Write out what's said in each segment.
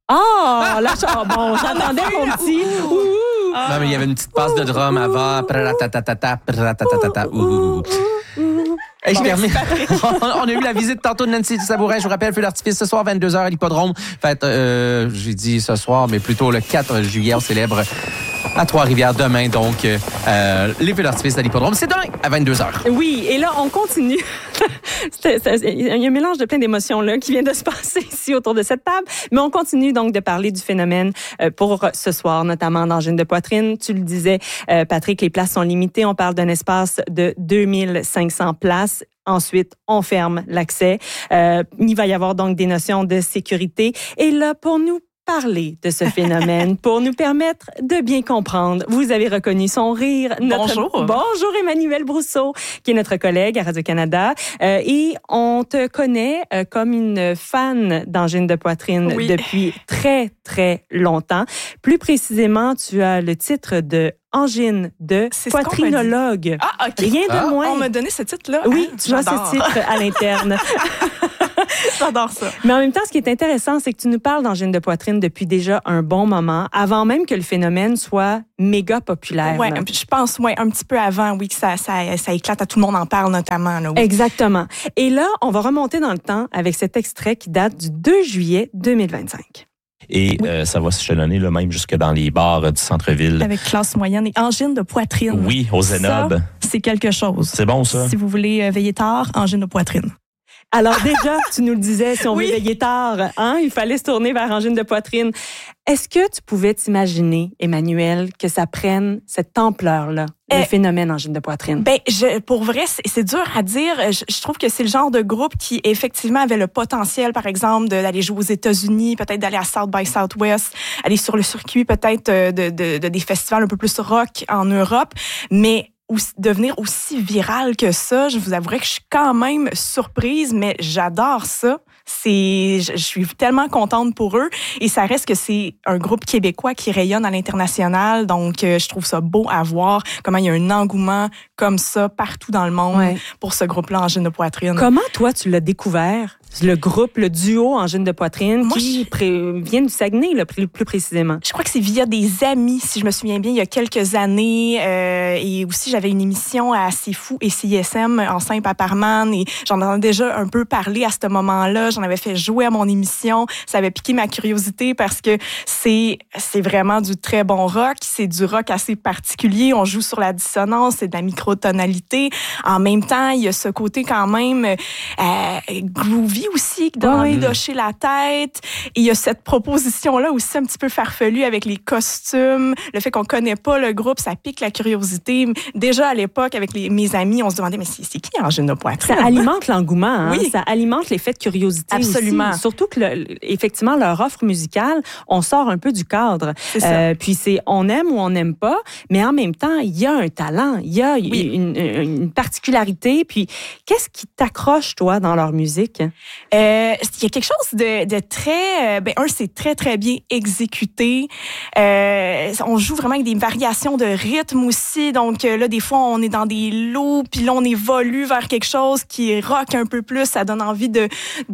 Ah, là, bon, j'entendais mon petit. Non, mais il y avait une petite passe de drum avant. Hey, je termine. On a eu la visite tantôt de Nancy Sabourin. Je vous rappelle, feu d'artifice ce soir, 22h à l'Hippodrome. Fait, j'ai dit ce soir, mais plutôt le 4 juillet, on célèbre à Trois-Rivières demain. Donc, les feux d'artifice à l'Hippodrome, c'est demain à 22h. Oui, et là, on continue. Il y a un mélange de plein d'émotions là qui vient de se passer ici autour de cette table. Mais on continue donc de parler du phénomène pour ce soir, notamment d'angine de poitrine. Tu le disais, Patrick, les places sont limitées. On parle d'un espace de 2500 places. Ensuite, on ferme l'accès. Il va y avoir donc des notions de sécurité. Et là, pour nous parler de ce phénomène, pour nous permettre de bien comprendre, vous avez reconnu son rire. Bonjour. Bonjour Emmanuelle Brousseau, qui est notre collègue à Radio-Canada. Et on te connaît comme une fan d'angine de poitrine depuis très, très longtemps. Plus précisément, tu as le titre de angine de poitrinologue. Ah, OK. Rien de moins. On m'a donné ce titre-là. Oui, tu as ce titre à l'interne. J'adore ça. Mais en même temps, ce qui est intéressant, c'est que tu nous parles d'angine de poitrine depuis déjà un bon moment, avant même que le phénomène soit méga populaire. Oui, je pense un petit peu avant, oui, que ça éclate, à tout le monde en parle notamment. Là, oui. Exactement. Et là, on va remonter dans le temps avec cet extrait qui date du 2 juillet 2025. Et ça va s'échelonner là, même jusque dans les bars du centre-ville. Avec classe moyenne et angine de poitrine. Oui, au Zénob. Ça, c'est quelque chose. C'est bon, ça. Si vous voulez veiller tard, angine de poitrine. Alors déjà, tu nous le disais, si on veut veiller tard, il fallait se tourner vers angine de poitrine. Est-ce que tu pouvais t'imaginer, Emmanuelle, que ça prenne cette ampleur-là, le phénomène angine de poitrine? Pour vrai, c'est dur à dire. Je trouve que c'est le genre de groupe qui, effectivement, avait le potentiel, par exemple, d'aller jouer aux États-Unis, peut-être d'aller à South by Southwest, aller sur le circuit, peut-être de des festivals un peu plus rock en Europe, mais devenir aussi viral que ça, je vous avouerai que je suis quand même surprise, mais j'adore ça. Je suis tellement contente pour eux et ça reste que c'est un groupe québécois qui rayonne à l'international, donc je trouve ça beau à voir comment il y a un engouement comme ça partout dans le monde pour ce groupe-là angine de poitrine. Comment toi tu l'as découvert? Le groupe, le duo angine de poitrine qui vient du Saguenay, là, plus précisément. Je crois que c'est via des amis, si je me souviens bien, il y a quelques années. Et aussi, j'avais une émission à C'est Fou et CISM en Saint-Paparman. Et j'en avais déjà un peu parlé à ce moment-là. J'en avais fait jouer à mon émission. Ça avait piqué ma curiosité parce que c'est vraiment du très bon rock. C'est du rock assez particulier. On joue sur la dissonance, c'est de la microtonalité. En même temps, il y a ce côté quand même groovy aussi, qui donne envie d'hocher la tête. Et il y a cette proposition-là aussi un petit peu farfelue avec les costumes. Le fait qu'on connaît pas le groupe, ça pique la curiosité. Déjà, à l'époque, avec mes amis, on se demandait, mais c'est qui angine de poitrine? Ça alimente l'engouement, hein? Oui. Ça alimente l'effet de curiosité. Absolument. Aussi. Surtout que, effectivement, leur offre musicale, on sort un peu du cadre. Puis on aime ou on n'aime pas, mais en même temps, il y a un talent, il y a une particularité. Puis, qu'est-ce qui t'accroche, toi, dans leur musique? Il y a quelque chose de très... c'est très, très bien exécuté. On joue vraiment avec des variations de rythme aussi. Donc là, des fois, on est dans des loops, puis là, on évolue vers quelque chose qui rock un peu plus. Ça donne envie de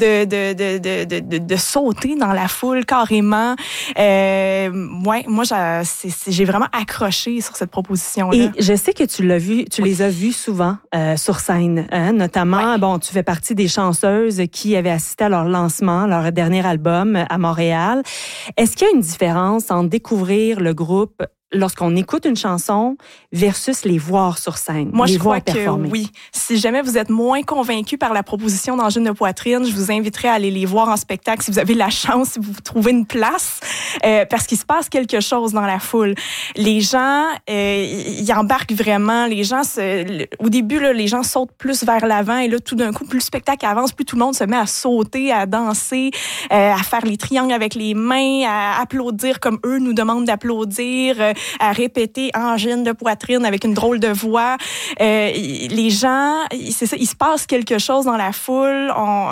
sauter dans la foule carrément. Moi, j'ai vraiment accroché sur cette proposition-là. Et je sais que tu les as vus souvent sur scène, hein? Notamment, tu fais partie des chanceuses qui avaient assisté à leur lancement, leur dernier album à Montréal. Est-ce qu'il y a une différence en découvrir le groupe lorsqu'on écoute une chanson versus les voir sur scène? Moi, je crois performer. Que oui. Si jamais vous êtes moins convaincu par la proposition d'angine de poitrine, je vous inviterai à aller les voir en spectacle si vous avez la chance, si vous trouvez une place, parce qu'il se passe quelque chose dans la foule. Les gens, ils embarquent vraiment. Les gens, au début, là, les gens sautent plus vers l'avant et là, tout d'un coup, plus le spectacle avance, plus tout le monde se met à sauter, à danser, à faire les triangles avec les mains, à applaudir comme eux nous demandent d'applaudir. à répéter angine de poitrine avec une drôle de voix. Les gens, c'est ça, il se passe quelque chose dans la foule.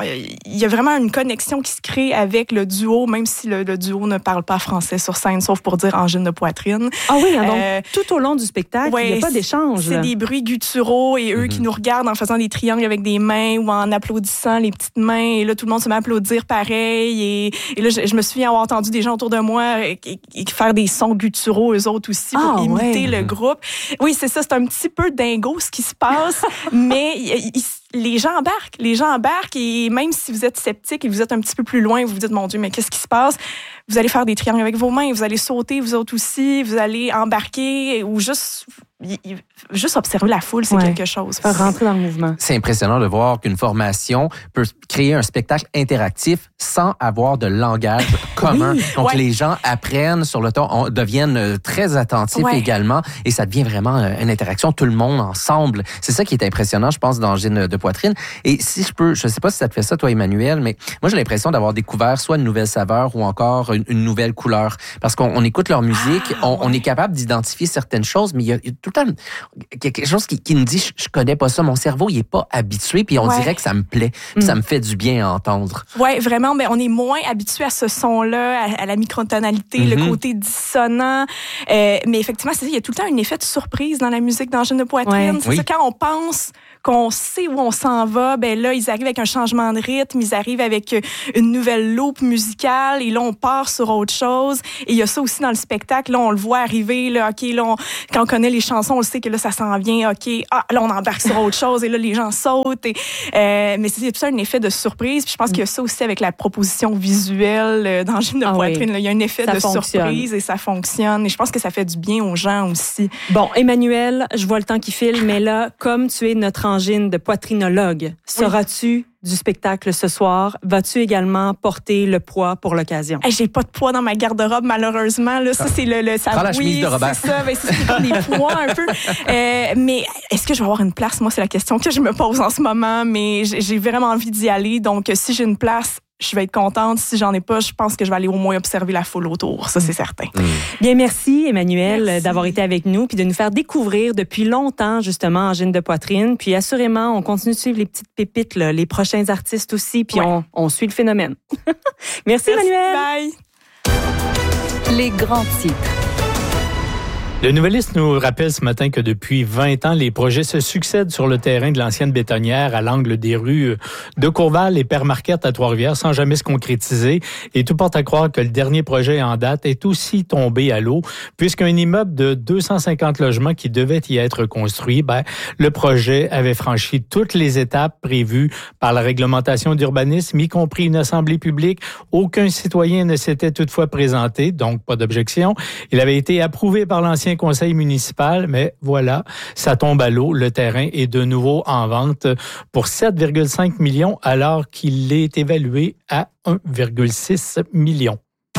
Il y a vraiment une connexion qui se crée avec le duo, même si le duo ne parle pas français sur scène, sauf pour dire angine de poitrine. Ah oui, donc tout au long du spectacle, il n'y a pas d'échange. C'est des bruits gutturaux et eux qui nous regardent en faisant des triangles avec des mains ou en applaudissant les petites mains. Et là, tout le monde se met à applaudir pareil. Et là, je me souviens avoir entendu des gens autour de moi faire des sons gutturaux, eux autres aussi, pour imiter le groupe. Oui, c'est ça, c'est un petit peu dingo ce qui se passe, mais les gens embarquent et même si vous êtes sceptique et vous êtes un petit peu plus loin, vous vous dites, mon Dieu, mais qu'est-ce qui se passe? Vous allez faire des triangles avec vos mains, vous allez sauter, vous autres aussi, vous allez embarquer ou juste observer la foule, c'est quelque chose. Faire rentrer dans le mouvement. C'est impressionnant de voir qu'une formation peut créer un spectacle interactif sans avoir de langage commun. Donc, les gens apprennent sur le ton, deviennent très attentifs également et ça devient vraiment une interaction, tout le monde ensemble. C'est ça qui est impressionnant, je pense, dans Angine de poitrine. Et si je peux, je sais pas si ça te fait ça, toi, Emmanuel, mais moi, j'ai l'impression d'avoir découvert soit une nouvelle saveur ou encore une nouvelle couleur. Parce qu'on écoute leur musique, on est capable d'identifier certaines choses, mais il y a tout le temps quelque chose qui nous dit, je connais pas ça, mon cerveau, il est pas habitué, puis on dirait que ça me plaît, puis ça me fait du bien à entendre. Oui, vraiment, mais on est moins habitué à ce son-là, à la microtonalité, le côté dissonant. Mais effectivement, c'est ça, il y a tout le temps un effet de surprise dans la musique d'Angine de poitrine. C'est ça, quand on pense qu'on sait où on s'en va, ben là, ils arrivent avec un changement de rythme, ils arrivent avec une nouvelle loupe musicale, et là, on part sur autre chose. Et il y a ça aussi dans le spectacle, là, on le voit arriver, là, OK, là, quand on connaît les chansons, on le sait que là, ça s'en vient, OK, là, on embarque sur autre chose, et là, les gens sautent. Mais c'est tout ça un effet de surprise, puis je pense qu'il y a ça aussi avec la proposition visuelle d'Angine de poitrine. Là, il y a un effet de surprise, et ça fonctionne, et je pense que ça fait du bien aux gens aussi. Bon, Emmanuel, je vois le temps qui file, mais là, comme tu es notre angine de poitrinologue, seras-tu du spectacle ce soir? Vas-tu également porter le poids pour l'occasion? J'ai pas de poids dans ma garde-robe, malheureusement. Là, ça, c'est ça, prends la chemise de Robert. C'est ça. C'est comme des poids un peu. Mais est-ce que je vais avoir une place? Moi, c'est la question que je me pose en ce moment. Mais j'ai vraiment envie d'y aller. Donc, si j'ai une place, je vais être contente. Si j'en ai pas, je pense que je vais aller au moins observer la foule autour. Ça, c'est certain. Bien, merci, Emmanuel, d'avoir été avec nous puis de nous faire découvrir depuis longtemps, justement, Angine de poitrine. Puis, assurément, on continue de suivre les petites pépites, là, les prochains artistes aussi, puis on suit le phénomène. Merci, Emmanuel. Bye. Les grands titres. Le Nouvelliste nous rappelle ce matin que depuis 20 ans, les projets se succèdent sur le terrain de l'ancienne bétonnière à l'angle des rues de Courval et Père Marquette à Trois-Rivières sans jamais se concrétiser. Et tout porte à croire que le dernier projet en date est aussi tombé à l'eau puisqu'un immeuble de 250 logements qui devait y être construit, le projet avait franchi toutes les étapes prévues par la réglementation d'urbanisme, y compris une assemblée publique. Aucun citoyen ne s'était toutefois présenté, donc pas d'objection. Il avait été approuvé par l'ancien conseil municipal, mais voilà, ça tombe à l'eau. Le terrain est de nouveau en vente pour 7,5 millions alors qu'il est évalué à 1,6 million.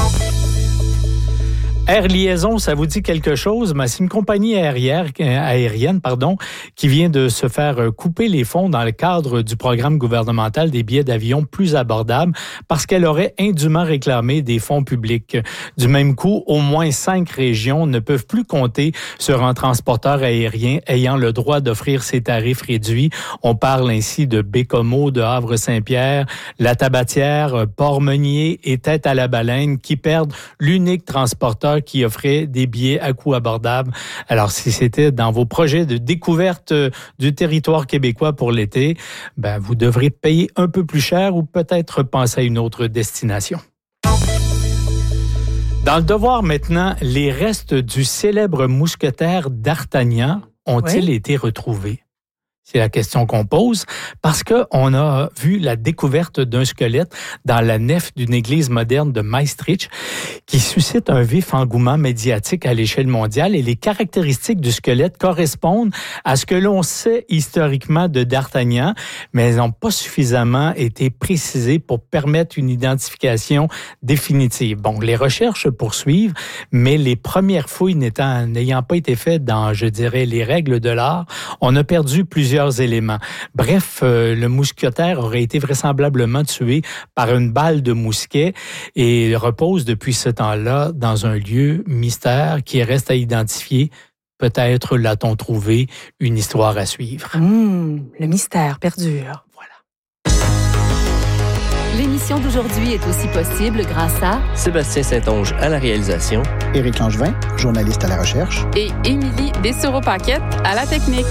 Air Liaison, ça vous dit quelque chose? Mais c'est une compagnie aérienne, qui vient de se faire couper les fonds dans le cadre du programme gouvernemental des billets d'avion plus abordables parce qu'elle aurait indûment réclamé des fonds publics. Du même coup, au moins 5 régions ne peuvent plus compter sur un transporteur aérien ayant le droit d'offrir ces tarifs réduits. On parle ainsi de Bécomo, de Havre-Saint-Pierre, La Tabatière, Port-Meunier et Tête-à-la-Baleine qui perdent l'unique transporteur qui offrait des billets à coût abordable. Alors, si c'était dans vos projets de découverte du territoire québécois pour l'été, vous devrez payer un peu plus cher ou peut-être penser à une autre destination. Dans le devoir maintenant, les restes du célèbre mousquetaire d'Artagnan ont-ils été retrouvés? C'est la question qu'on pose parce qu'on a vu la découverte d'un squelette dans la nef d'une église moderne de Maastricht qui suscite un vif engouement médiatique à l'échelle mondiale et les caractéristiques du squelette correspondent à ce que l'on sait historiquement de D'Artagnan, mais elles n'ont pas suffisamment été précisées pour permettre une identification définitive. Bon, les recherches poursuivent, mais les premières fouilles n'ayant pas été faites dans, je dirais, les règles de l'art, on a perdu plusieurs plusieurs éléments. Bref, le mousquetaire aurait été vraisemblablement tué par une balle de mousquet et repose depuis ce temps-là dans un lieu mystère qui reste à identifier. Peut-être l'a-t-on trouvé, une histoire à suivre. Le mystère perdure. Voilà. L'émission d'aujourd'hui est aussi possible grâce à Sébastien Saint-Onge à la réalisation, Éric Langevin, journaliste à la recherche, et Émilie Dessureau-Paquette à la technique.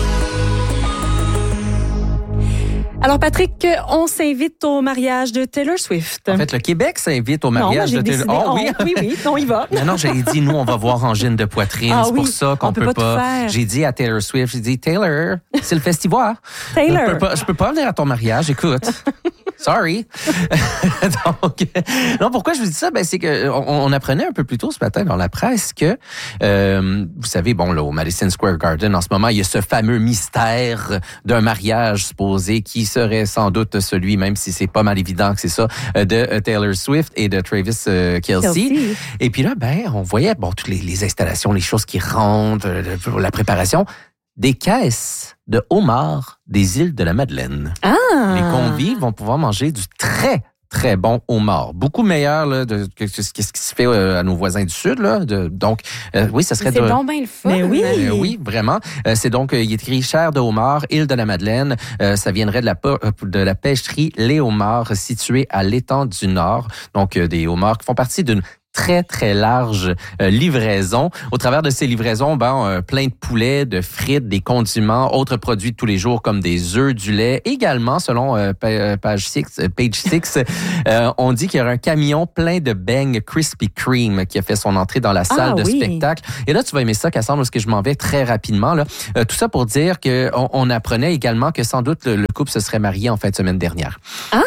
Alors, Patrick, on s'invite au mariage de Taylor Swift. En fait, le Québec s'invite au mariage de Taylor Swift. Oui, on y va. Non, j'ai dit, nous, on va voir Angine de poitrine. C'est pour ça qu'on peut pas. J'ai dit à Taylor Swift, j'ai dit, Taylor, c'est le festival. Taylor. Je peux pas venir à ton mariage, écoute. Sorry. Donc, non, pourquoi je vous dis ça? Ben, c'est que on apprenait un peu plus tôt ce matin dans la presse que, vous savez, bon, là, au Madison Square Garden, en ce moment, il y a ce fameux mystère d'un mariage supposé qui serait sans doute celui, même si c'est pas mal évident que c'est ça, de Taylor Swift et de Travis Kelce. Et puis là, ben, on voyait, bon, toutes les installations, les choses qui rentrent, la préparation, des caisses de homards des îles de la Madeleine. Les convives vont pouvoir manger du très, très bon homard. Beaucoup meilleur là, que ce qui se fait à nos voisins du Sud. Là. Donc, oui, ça serait... C'est donc bien le fun. Mais oui. Oui, vraiment. C'est donc, il est écrit chair de homard, île de la Madeleine. Ça viendrait de la pêcherie Les Homards, située à l'étang du Nord. Donc, des homards qui font partie d'une très, très large livraison. Au travers de ces livraisons, plein de poulets, de frites, des condiments, autres produits de tous les jours comme des œufs, du lait. Également, selon page 6, on dit qu'il y aura un camion plein de beignes Krispy Kreme qui a fait son entrée dans la salle de spectacle. Et là, tu vas aimer ça, Cassandre, parce que je m'en vais très rapidement. Là. Tout ça pour dire qu'on apprenait également que sans doute le couple se serait marié en fin de semaine dernière.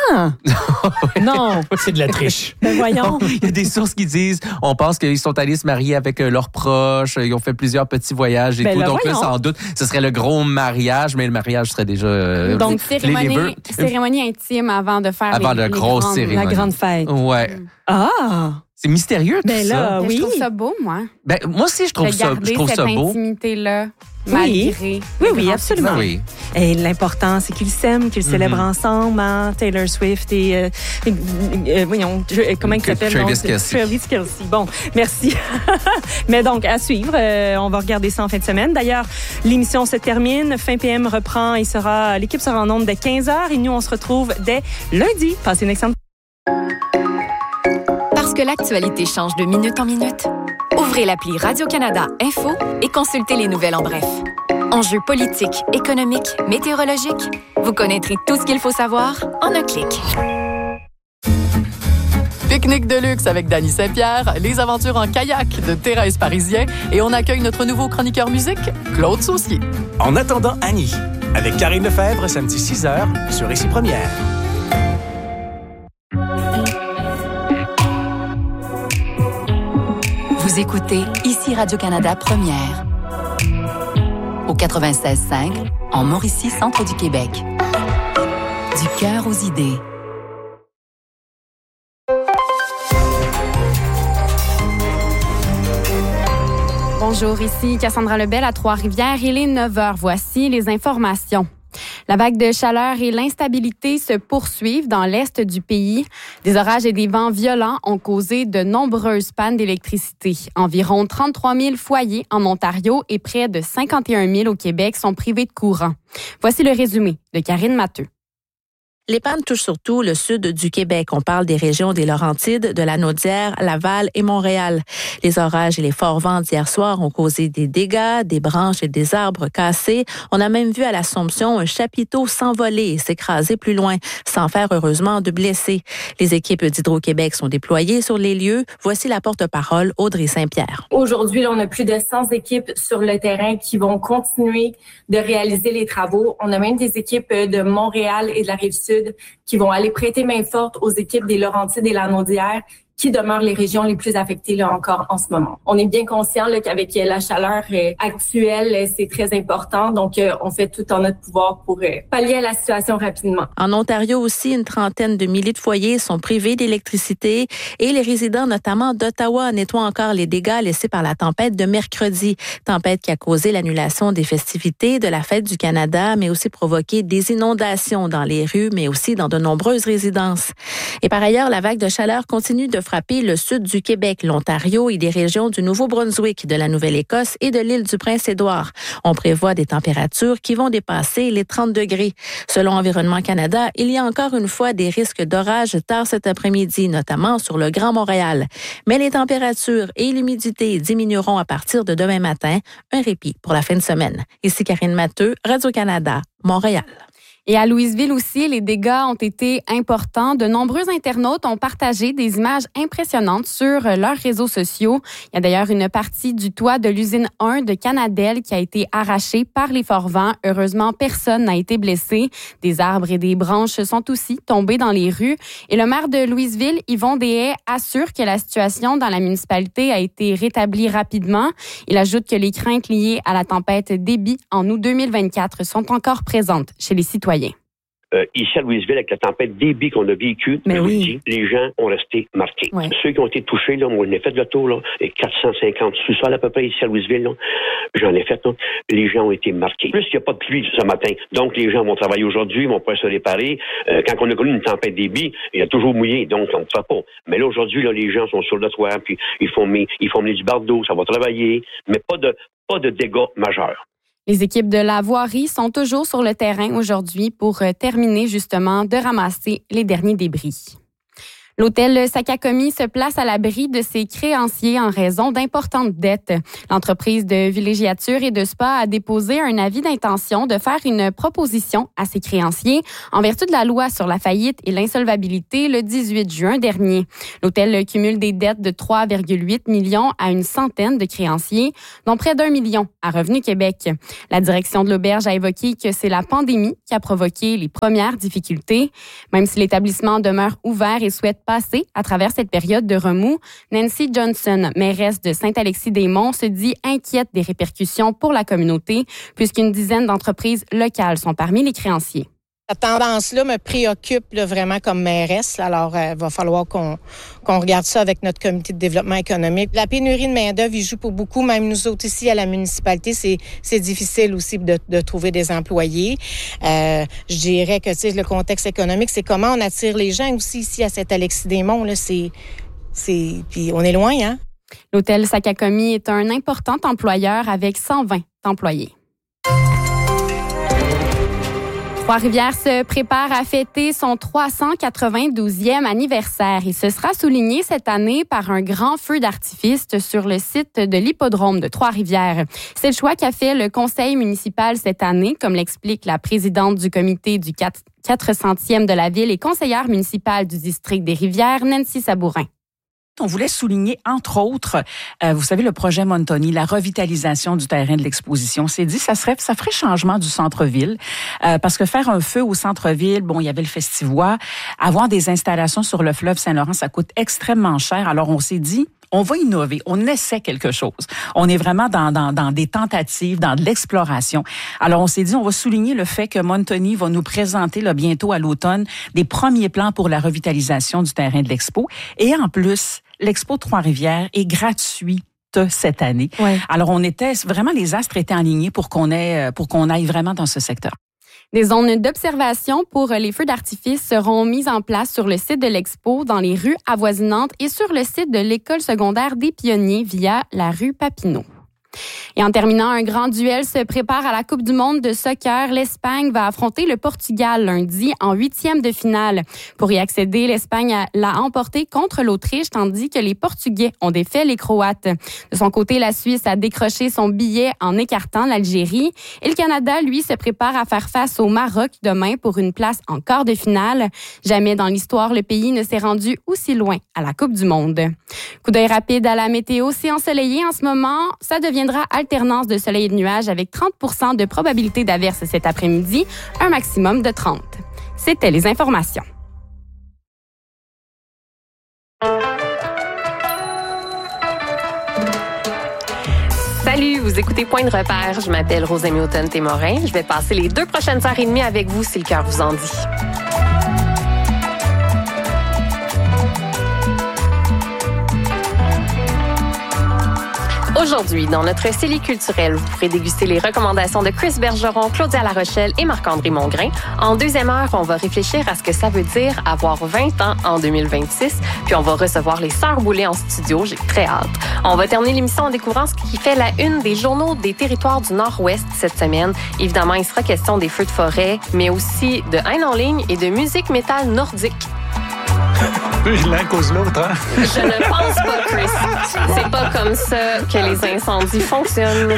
Non! C'est de la triche. Ben voyons. Il y a des sources qui disent, on pense qu'ils sont allés se marier avec leurs proches, ils ont fait plusieurs petits voyages et tout. Donc là, sans doute, ce serait le gros mariage, mais le mariage serait déjà... Donc, cérémonie intime avant de faire la grosse cérémonie. La grande fête. Ouais. C'est mystérieux, tout ça. Je trouve ça beau, moi. Ben, moi aussi, je trouve ça beau. Garder cette intimité-là, malgré. Oui, absolument. Oui. Et l'important, c'est qu'ils s'aiment, qu'ils célèbrent ensemble, hein, Taylor Swift et voyons, comment il s'appelle? Travis Kelce. Travis Kelce. Bon, merci. Mais donc, à suivre, on va regarder ça en fin de semaine. D'ailleurs, l'émission se termine. Fin PM reprend. L'équipe sera en ondes dès 15h et nous, on se retrouve dès lundi. Passez une excellente... Parce que l'actualité change de minute en minute, ouvrez l'appli Radio-Canada Info et consultez les nouvelles en bref. Enjeux politiques, économiques, météorologiques, vous connaîtrez tout ce qu'il faut savoir en un clic. Pique-nique de luxe avec Dany Saint-Pierre, les aventures en kayak de Thérèse Parisien et on accueille notre nouveau chroniqueur musique, Claude Saucier. En attendant Annie, avec Karine Lefebvre, samedi 6h sur Ici Première. Vous écoutez Ici Radio-Canada Première. Au 96.5, en Mauricie, centre du Québec. Du cœur aux idées. Bonjour, ici Cassandra Lebel à Trois-Rivières. Il est 9h. Voici les informations. La vague de chaleur et l'instabilité se poursuivent dans l'est du pays. Des orages et des vents violents ont causé de nombreuses pannes d'électricité. Environ 33 000 foyers en Ontario et près de 51 000 au Québec sont privés de courant. Voici le résumé de Karine Matteux. Les pannes touchent surtout le sud du Québec. On parle des régions des Laurentides, de la Naudière, Laval et Montréal. Les orages et les forts vents d'hier soir ont causé des dégâts, des branches et des arbres cassés. On a même vu à l'Assomption un chapiteau s'envoler et s'écraser plus loin, sans faire heureusement de blessés. Les équipes d'Hydro-Québec sont déployées sur les lieux. Voici la porte-parole Audrey Saint-Pierre. Aujourd'hui, on a plus de 100 équipes sur le terrain qui vont continuer de réaliser les travaux. On a même des équipes de Montréal et de la Rive-Sud qui vont aller prêter main forte aux équipes des Laurentides et Lanaudière, qui demeurent les régions les plus affectées là encore en ce moment. On est bien conscient là, qu'avec la chaleur actuelle, c'est très important. Donc, on fait tout en notre pouvoir pour pallier à la situation rapidement. En Ontario aussi, une trentaine de milliers de foyers sont privés d'électricité et les résidents, notamment d'Ottawa, nettoient encore les dégâts laissés par la tempête de mercredi. Tempête qui a causé l'annulation des festivités de la Fête du Canada, mais aussi provoqué des inondations dans les rues, mais aussi dans de nombreuses résidences. Et par ailleurs, la vague de chaleur continue de frapper le sud du Québec, l'Ontario et des régions du Nouveau-Brunswick, de la Nouvelle-Écosse et de l'île du Prince-Édouard. On prévoit des températures qui vont dépasser les 30 degrés. Selon Environnement Canada, il y a encore une fois des risques d'orage tard cet après-midi, notamment sur le Grand Montréal. Mais les températures et l'humidité diminueront à partir de demain matin. Un répit pour la fin de semaine. Ici Karine Matteux, Radio-Canada, Montréal. Et à Louisville aussi, les dégâts ont été importants. De nombreux internautes ont partagé des images impressionnantes sur leurs réseaux sociaux. Il y a d'ailleurs une partie du toit de l'usine 1 de Canadel qui a été arrachée par les forts vents. Heureusement, personne n'a été blessé. Des arbres et des branches sont aussi tombés dans les rues. Et le maire de Louisville, Yvon Deshaies, assure que la situation dans la municipalité a été rétablie rapidement. Il ajoute que les craintes liées à la tempête Déby en août 2024 sont encore présentes chez les citoyens. Ici à Louisville, avec la tempête Déby qu'on a vécue, les gens ont resté marqués. Ouais. Ceux qui ont été touchés, là, moi, j'en ai fait le tour, là, et 450 sous-sols à peu près ici à Louisville, là, j'en ai fait, là, les gens ont été marqués. Plus, il n'y a pas de pluie ce matin, donc les gens vont travailler aujourd'hui, vont pouvoir se réparer. Quand on a connu une tempête Déby, il a toujours mouillé, donc on ne fait pas. Mais là, aujourd'hui, là, les gens sont sur le toit, puis ils font mener du bardeau, ça va travailler, mais pas de dégâts majeurs. Les équipes de la voirie sont toujours sur le terrain aujourd'hui pour terminer justement de ramasser les derniers débris. L'hôtel Sakakomi se place à l'abri de ses créanciers en raison d'importantes dettes. L'entreprise de villégiature et de spa a déposé un avis d'intention de faire une proposition à ses créanciers en vertu de la loi sur la faillite et l'insolvabilité le 18 juin dernier. L'hôtel cumule des dettes de 3,8 millions à une centaine de créanciers, dont près d'1 million à Revenu Québec. La direction de l'auberge a évoqué que c'est la pandémie qui a provoqué les premières difficultés. Même si l'établissement demeure ouvert et souhaite passer à travers cette période de remous, Nancy Johnson, mairesse de Saint-Alexis-des-Monts, se dit inquiète des répercussions pour la communauté puisqu'une dizaine d'entreprises locales sont parmi les créanciers. Cette tendance-là me préoccupe là, vraiment comme mairesse. Alors, il va falloir qu'on regarde ça avec notre comité de développement économique. La pénurie de main-d'œuvre, il joue pour beaucoup. Même nous autres ici à la municipalité, c'est difficile aussi de trouver des employés. Je dirais que le contexte économique, c'est comment on attire les gens aussi ici à Saint-Alexis-des-Monts. Là, puis on est loin, hein? L'hôtel Sakakomi est un important employeur avec 120 employés. Trois-Rivières se prépare à fêter son 392e anniversaire et ce sera souligné cette année par un grand feu d'artifice sur le site de l'hippodrome de Trois-Rivières. C'est le choix qu'a fait le conseil municipal cette année, comme l'explique la présidente du comité du 400e de la ville et conseillère municipale du district des Rivières, Nancy Sabourin. On voulait souligner, entre autres, vous savez, le projet Montoni, la revitalisation du terrain de l'exposition. On s'est dit, ça ferait changement du centre-ville, parce que faire un feu au centre-ville, bon, il y avait le Festivois, avoir des installations sur le fleuve Saint-Laurent, ça coûte extrêmement cher. Alors, on s'est dit, on va innover, on essaie quelque chose. On est vraiment dans des tentatives, dans de l'exploration. Alors, on s'est dit, on va souligner le fait que Montoni va nous présenter là, bientôt à l'automne des premiers plans pour la revitalisation du terrain de l'expo. Et en plus, l'Expo Trois-Rivières est gratuit cette année. Ouais. Alors, les astres étaient alignés pour qu'on aille vraiment dans ce secteur. Des zones d'observation pour les feux d'artifice seront mises en place sur le site de l'Expo, dans les rues avoisinantes et sur le site de l'École secondaire des Pionniers via la rue Papineau. Et en terminant, un grand duel se prépare à la Coupe du monde de soccer. L'Espagne va affronter le Portugal lundi en 8e de finale. Pour y accéder, l'Espagne l'a emporté contre l'Autriche, tandis que les Portugais ont défait les Croates. De son côté, la Suisse a décroché son billet en écartant l'Algérie. Et le Canada, lui, se prépare à faire face au Maroc demain pour une place en quart de finale. Jamais dans l'histoire, le pays ne s'est rendu aussi loin à la Coupe du monde. Coup d'œil rapide à la météo, c'est ensoleillé en ce moment. Ça deviendra alternance de soleil et de nuages avec 30% de probabilité d'averse cet après-midi, un maximum de 30. C'était les informations. Salut, vous écoutez Point de repère. Je m'appelle Rosemée Automne-Témorin. Je vais passer les 2 prochaines heures et demie avec vous si le cœur vous en dit. Aujourd'hui, dans notre série culturelle, vous pourrez déguster les recommandations de Chris Bergeron, Claudia Larochelle et Marc-André Mongrain. En 2e heure, on va réfléchir à ce que ça veut dire avoir 20 ans en 2026. Puis on va recevoir les Sœurs Boulay en studio. J'ai très hâte. On va terminer l'émission en découvrant ce qui fait la une des journaux des territoires du Nord-Ouest cette semaine. Évidemment, il sera question des feux de forêt, mais aussi de haine en ligne et de musique métal nordique. L'un cause l'autre, hein? Je ne pense pas, Chris. C'est pas comme ça que les incendies fonctionnent.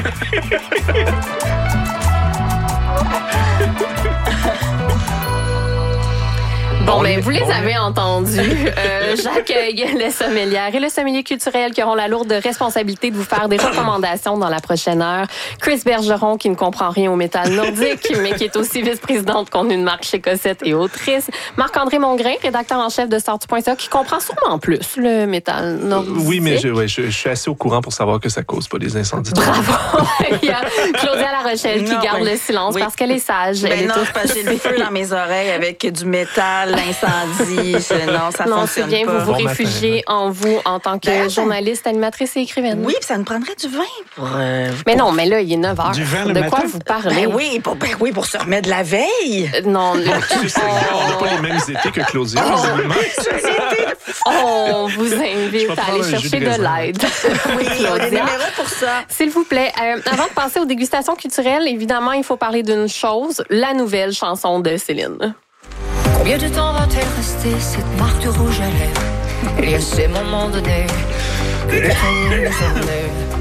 Bon, mais vous les avez entendus. J'accueille les sommelières et le sommelier culturel qui auront la lourde responsabilité de vous faire des recommandations dans la prochaine heure. Chris Bergeron, qui ne comprend rien au métal nordique, mais qui est aussi vice-présidente contenu de marque chez Cossette et autrice. Marc-André Mongrain, rédacteur en chef de Sortu.ca, qui comprend sûrement plus le métal nordique. Oui, mais je suis assez au courant pour savoir que ça cause pas des incendies. Bravo! Il y a Claudia Larochelle qui garde le silence parce qu'elle est sage. Ben non, parce que j'ai le feu dans mes oreilles avec du métal, l'incendie. Non, ça fonctionne c'est bien, pas. vous réfugiez en vous en tant que journaliste, animatrice et écrivaine. Oui, puis ça nous prendrait du vin pour... Mais non, mais là, il est 9h. Du vin le de matin? quoi vous parlez? Pour se remettre de la veille. Non, on n'a pas les mêmes étés que Claudia, visiblement. On vous invite à aller chercher de l'aide. Oui, on a des numéros pour ça. S'il vous plaît, avant de passer aux dégustations culturelles, évidemment, il faut parler d'une chose, la nouvelle chanson de Céline. Combien de temps va-t-elle rester cette marque de rouge à lèvres? Il y a ces moments donnés que le temps nous enlève.